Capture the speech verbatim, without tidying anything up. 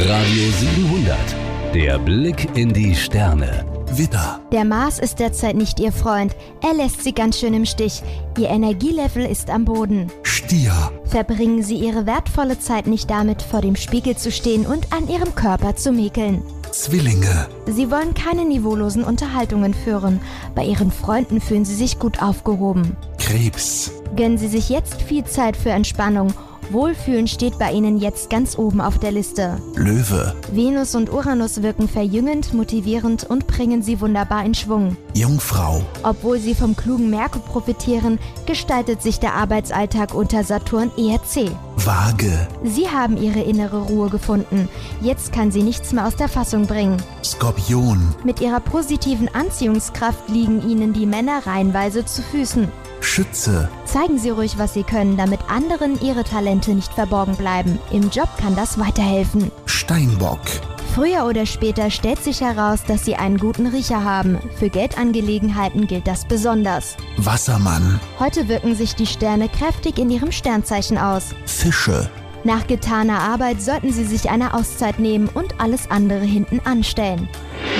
Radio siebenhundert. Der Blick in die Sterne. Widder. Der Mars ist derzeit nicht Ihr Freund. Er lässt Sie ganz schön im Stich. Ihr Energielevel ist am Boden. Stier. Verbringen Sie Ihre wertvolle Zeit nicht damit, vor dem Spiegel zu stehen und an Ihrem Körper zu mäkeln. Zwillinge. Sie wollen keine niveaulosen Unterhaltungen führen. Bei Ihren Freunden fühlen Sie sich gut aufgehoben. Krebs. Gönnen Sie sich jetzt viel Zeit für Entspannung. Wohlfühlen steht bei Ihnen jetzt ganz oben auf der Liste. Löwe. Venus und Uranus wirken verjüngend, motivierend und bringen Sie wunderbar in Schwung. Jungfrau. Obwohl Sie vom klugen Merkur profitieren, gestaltet sich der Arbeitsalltag unter Saturn eher zäh. Waage. Sie haben Ihre innere Ruhe gefunden. Jetzt kann Sie nichts mehr aus der Fassung bringen. Skorpion. Mit Ihrer positiven Anziehungskraft liegen Ihnen die Männer reihenweise zu Füßen. Schütze. Zeigen Sie ruhig, was Sie können, damit anderen Ihre Talente nicht verborgen bleiben. Im Job kann das weiterhelfen. Steinbock. Früher oder später stellt sich heraus, dass Sie einen guten Riecher haben. Für Geldangelegenheiten gilt das besonders. Wassermann. Heute wirken sich die Sterne kräftig in Ihrem Sternzeichen aus. Fische. Nach getaner Arbeit sollten Sie sich eine Auszeit nehmen und alles andere hinten anstellen.